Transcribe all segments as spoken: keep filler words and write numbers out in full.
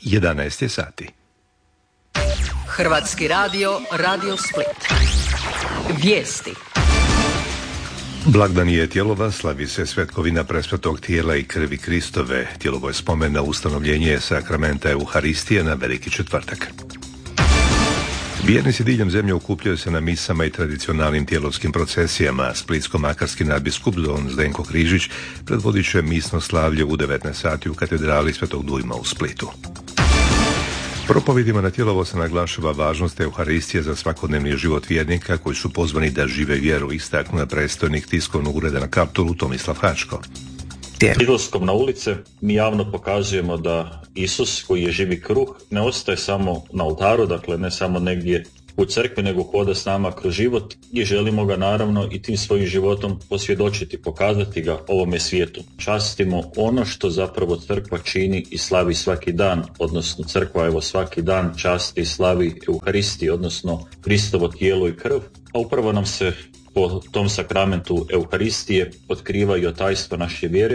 jedanaest je sati. Hrvatski radio, Radio Split. Vijesti. Blagdan je Tjelova, slavi se svetkovina presvetog tijela i krvi Kristove. Tjelovo je spomen na ustanovljenje sakramenta Euharistije na Veliki četvrtak. Vjernici diljem zemlje okupljaju se na misama i tradicionalnim tjelovskim procesijama. Splitsko-makarski nadbiskup don Zdenko Križić predvodit će misno slavlje u devetnaest sati u katedrali Svetog Dujma u Splitu. Propovedima na Tjelovo se naglašava važnost Euharistije za svakodnevni život vjernika koji su pozvani da žive vjeru, istaknuo predstojnik tiskovnog ureda na Kaptolu Tomislav Hačko. Izlaskom na ulice mi javno pokazujemo da Isus, koji je živi kruh, ne ostaje samo na oltaru, dakle ne samo negdje u crkvi, nego hoda s nama kroz život i želimo ga naravno i tim svojim životom posvjedočiti, pokazati ga ovome svijetu. Častimo ono što zapravo crkva čini i slavi svaki dan, odnosno crkva evo svaki dan časti i slavi Euharistiji, odnosno Kristovo tijelo i krv, a upravo nam se po tom sakramentu Euharistije otkrivaju tajstva naše vjere.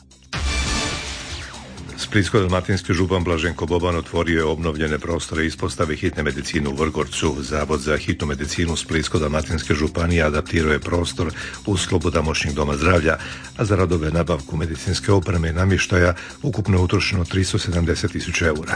Splitsko-dalmatinski župan Blaženko Boban otvorio je obnovljene prostore ispostave hitne medicine u Vrgorcu. Zavod za hitnu medicinu Splitsko-dalmatinske županije adaptirao je prostor u sklopu tamošnjeg doma zdravlja, a za radove nabavku medicinske opreme i namještaja ukupno je utrošeno tristo sedamdeset tisuća eura.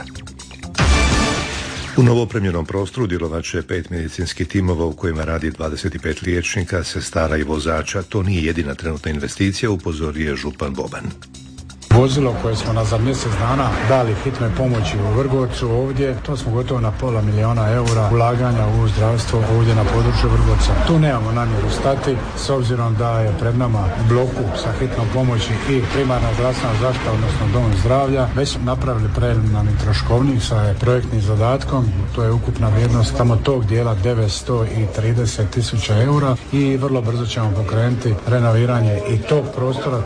U novopremljenom prostoru djelovat će pet medicinskih timova u kojima radi dvadeset pet liječnika, sestara i vozača. To nije jedina trenutna investicija, upozorio je župan Boban. Vozilo koje smo na za mjesec dana dali hitnoj pomoći u Vrgorcu ovdje, to smo gotovo na pola milijuna eura ulaganja u zdravstvo ovdje na području Vrgorca. Tu nemamo namjeru stati, s obzirom da je pred nama u bloku sa hitnom pomoći i primarna zdravstvena zaštita, odnosno dom zdravlja. Već smo napravili preliminarni troškovnik sa projektnim zadatkom, to je ukupna vrijednost samo tog dijela devetsto trideset tisuća eura i vrlo brzo ćemo pokrenuti renoviranje i tog prostora.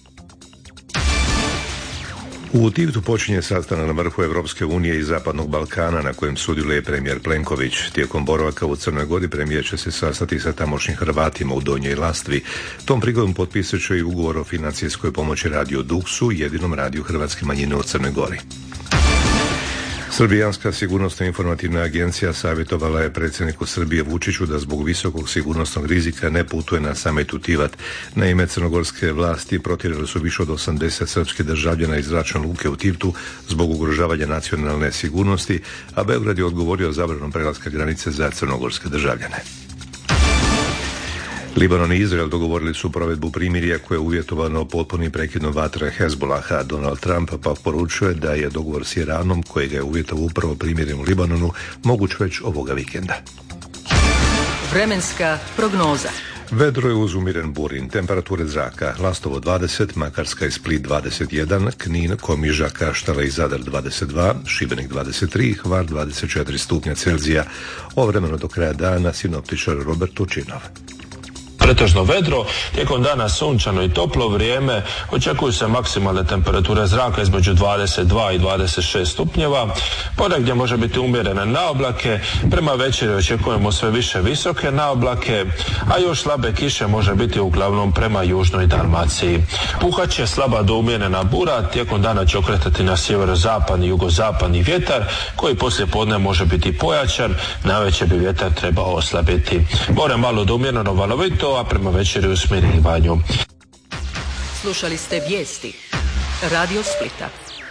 U Tivtu počinje sastanak na vrhu Europske unije i Zapadnog Balkana na kojem sudjeluje premijer Plenković. Tijekom boravaka u Crnoj Gori premijer će se sastati sa tamošnjim Hrvatima u Donjoj Lastvi. Tom prigodom potpisat će i ugovor o financijskoj pomoći Radio Duksu, jedinom radiju hrvatske manjine u Crnoj Gori. Srbijanska sigurnosna informativna agencija savjetovala je predsjedniku Srbije Vučiću da zbog visokog sigurnosnog rizika ne putuje na samit u Tivat. Naime, crnogorske vlasti protjerale su više od osamdeset srpskih državljana iz zračne luke u Tivtu zbog ugrožavanja nacionalne sigurnosti, a Beograd je odgovorio zabranom prelaska granice za crnogorske državljane. Libanon i Izrael dogovorili su provedbu primirja koje je uvjetovano potpunim prekidom vatre Hezbolaha. Donald Trump pa poručuje da je dogovor s Iranom, kojega je uvjetovao upravo primirjem u Libanonu, moguć već ovoga vikenda. Vremenska prognoza. Vedro je uz umiren burin, temperature zraka: Lastovo dvadeset, Makarska i Split dvadeset jedan, Knin, Komiža, Kaštela i Zadar dvadeset dva, Šibenik dvadeset tri, Hvar dvadeset četiri stupnja Celzija. O vremenu do kraja dana sinoptičar Robert Tučinov. Pretežno vedro, tijekom dana sunčano i toplo vrijeme, očekuju se maksimalne temperature zraka između dvadeset dva i dvadeset šest stupnjeva, ponegdje može biti umjerene naoblake, prema večeri očekujemo sve više visoke naoblake, a još slabe kiše može biti uglavnom prema južnoj Dalmaciji. Puhat će slaba do umjerena bura, tijekom dana će okretati na sjeverozapadni i jugozapadni vjetar, koji poslije podne može biti pojačan, navečer bi vjetar trebao oslabiti. More malo do umjereno valovito, a prema večeri u smirivanju. Slušali ste vijesti Radio Splita.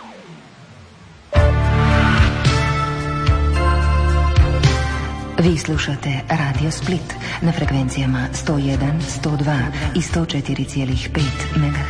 Vi slušate Radio Split na frekvencijama sto jedan, sto dva i sto četiri zarez pet megaherca.